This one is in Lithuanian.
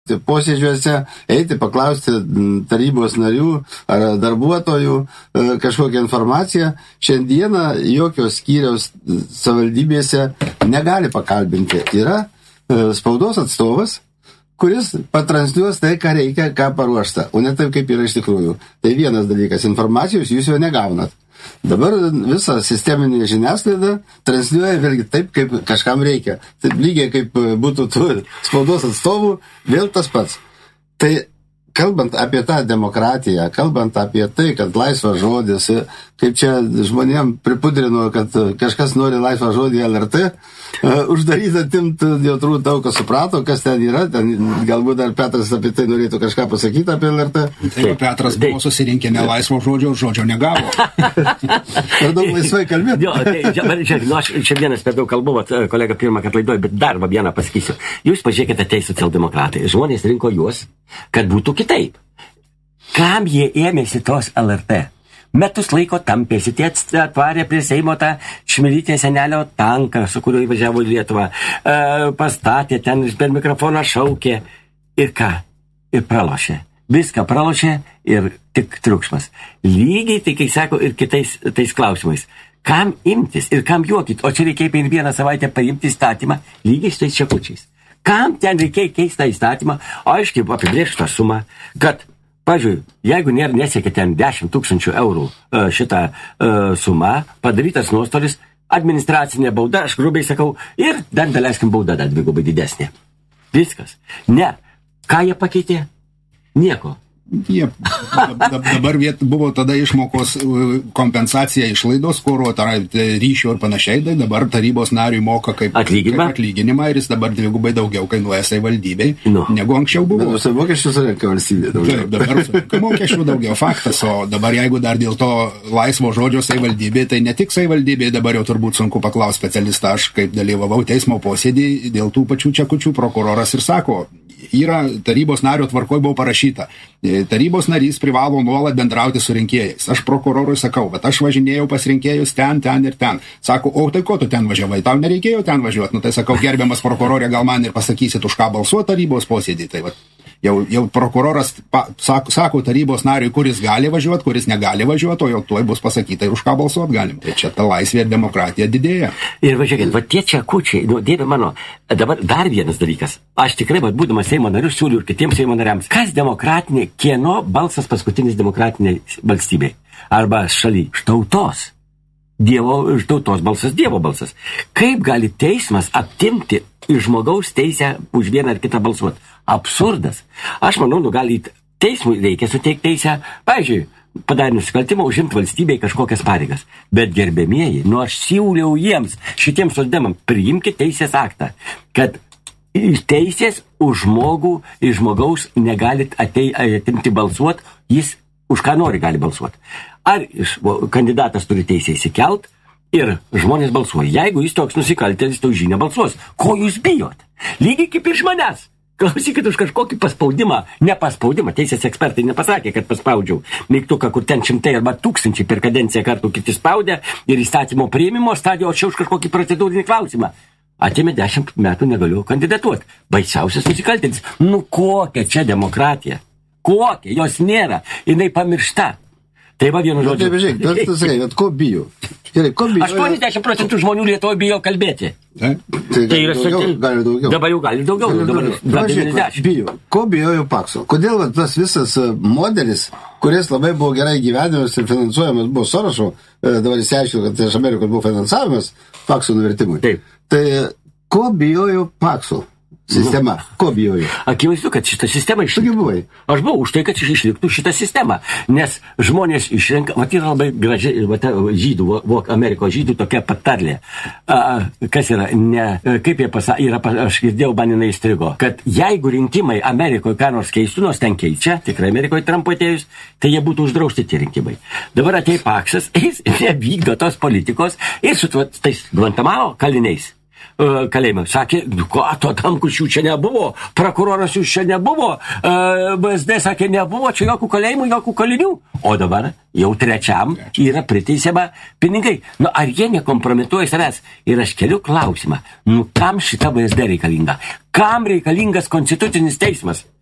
posėdžiuose, eiti paklausti tarybos narių ar darbuotojų kažkokią informaciją. Šiandieną jokios skyriaus savivaldybėse negali pakalbinti. Yra spaudos atstovas, kuris patransliuos tai, ką reikia, ką paruošta, o ne taip, kaip yra iš tikrųjų. Tai vienas dalykas, informacijos jūs jo negaunat. Dabar visa sisteminė žiniasklaida transliuoja vėlgi taip, kaip kažkam reikia. Taip lygiai kaip būtų tų spaudos atstovų, vėl tas pats. Tai kalbant apie tą demokratiją, kalbant apie tai, kad laisvas žodis, kaip čia žmonėm pripudrino, kad kažkas nori laisvą žodį LRT, uždarytą timt, jau turbūt daug kas suprato, kas ten yra, ten galbūt dar Petras apie tai norėtų kažką pasakyti apie LRT. Taip, Petras buvo susirinkę ne laisvo žodžio, žodžio negavo. Per daug laisvai kalbėti. Jo, aš čia vienas per daug kalbu, kolega pirmą kartą laidoju, bet dar vieną pasakysiu. Jūs pažiūrėkite tai socialdemokratai. Žmonės rinko juos, kad būtų kitaip. Kam jie ėmėsi tos LRT? Metus laiko tampėsi, tie atvarė prie Seimo tą Čmilytės senelio tanką, su kuriuo įvažiavo į Lietuvą, pastatė ten, per mikrofoną šaukė ir ką? Ir pralošė. Viską pralošė ir tik triukšmas. Lygiai, tai kai sako, ir kitais tais klausimais. Kam imtis ir kam juokit? O čia reikėjo per vieną savaitę paimti įstatymą lygiai su tais čekučiais. Kam ten reikėjo keistą įstatymą? Aiškiai apibrėžtą sumą, kad pavyzdžiui, jeigu nesiekia ten 10 000 eurų šitą sumą, padarytas nuostolis, administracinė bauda, aš grubiai sakau, ir dar daleiskim bauda dar dvigubai didesnė. Viskas. Ne. Ką jie pakeitė? Nieko. Jie dabar buvo tada išmokos kompensacija išlaidos, kuro, ryšio ir panašiai, tai dabar tarybos nariui moka kaip atlyginimą ir jis dabar dvigubai daugiau kainuoja savivaldybei, negu anksčiau buvo. Bet mokesčių surenka valstybė daugiau. Taip, dabar surenka mokesčių daugiau, faktas, o dabar jeigu dar dėl to laisvo žodžio savivaldybė, tai ne tik savivaldybė, dabar jau turbūt sunku paklausti specialistą, aš kaip dalyvavau teismo posėdį dėl tų pačių čekučių, prokuroras ir sako, yra tarybos nario tvarkoj buvo parašyta. Tarybos narys privalo nuolat bendrauti su rinkėjais. Aš prokurorui sakau, bet aš važinėjau pas rinkėjus ten ir ten. Sako, o tai ko tu ten važiavai? Tau nereikėjo ten važiuoti. Nu tai sakau, gerbiamas prokurorė, gal man ir pasakysit, už ką balsuoti tarybos posėdį. Tai va, jau prokuroras sako tarybos nariui, kuris gali važiuoti, kuris negali važiuoti, o jau tuoj bus pasakyta ir už ką balsuoti galim. Tai čia ta laisvė ir demokratija didėja. Ir važiuokit, va tie čekučiai, Dieve mano, dabar dar vienas dalykas. Aš tikrai, būdamas Seimo nariu, siūliu ir kitiems Seimo nariams. Kas demokratinė, kieno balsas paskutinis demokratiniai valstybei? Arba šaly? Tautos. Tautos balsas, Dievo balsas. Kaip gali teismas atimti iš žmogaus teisę už vieną ar kitą balsuoti? Absurdas. Aš manau, gali teismui reikia suteikti teisę, pavyzdžiui, padarė nusikaltimą, užimti valstybėje kažkokias pareigas. Bet gerbėmieji, aš siūliau jiems, šitiems socdemams, priimkite teisės aktą, kad teisės už žmogų, iš žmogaus negalit atimti balsuoti, jis už ką nori gali balsuoti. Ar kandidatas turi teisę įsikelt ir žmonės balsuoja. Jeigu jis toks nusikaltėlis, tai už jį nebalsuos. Ko jūs bijot? Lygiai kaip iš manęs. Klausykit už kažkokį paspaudimą, nepaspaudimą. Teisės ekspertai nepasakė, kad paspaudžiau mygtuką, kur ten 100 arba 1000 per kadenciją kartų kiti spaudė ir įstatymo priėmimo stadijo, o čia už kažkokį procedūrinį klausimą. Atėmė 10 metų negaliu kandidatuoti. Baisiausias nusikaltėlis. Kokia čia demokratija? Kokia? Jos nėra. Jinai pamiršta. Tai va vienu žodžiu. Taip, žiūrėk, tu sakai, bet ko bijo? Gerai, ko bijo? 80% žmonių Lietuvoje bijo kalbėti. Tai gali daugiau. Dabar jau gali daugiau. Dabar bijo. Ko bijo jau Pakso? Kodėl tas visas modelis, kuris labai buvo gerai gyvenimas ir finansuojamas buvo Sorošo, dabar jis aiškino, kad iš Amerikos buvo finansavimas Pakso nuvertimui. Taip. Tai ko bijojo Pakso? Sistema. Ko bijojo? Akivaizdu, kad šitą sistemą išliktų. Buvai? Aš buvau už tai, kad išliktų šitą sistemą. Nes žmonės išrenka, yra labai graži, žydų, Amerikos žydų tokia patarlė. Kas yra, kaip jie pasakė, aš girdėjau, man jinai įstrigo, kad jeigu rinkimai Amerikoje ką nors keistų, nors ten keičia, tikrai Amerikoje Trumpo atėjus, tai jie būtų uždrausti tie rinkimai. Dabar atėjo Paksas, jis nevykdo tos politikos ir su tais Guantanamo kaliniais. Kalėjimą. Sakė, ko, to Tamkus jų čia nebuvo, prokuroras jų čia nebuvo, BSD sakė, nebuvo čia jokių kalėjimų, jokių kalinių. O dabar jau trečiam yra priteisiama pinigai. Ar jie nekompromituoja savęs? Ir aš keliu klausimą, kam šita BSD reikalinga? Kam reikalingas konstitucinis teismas?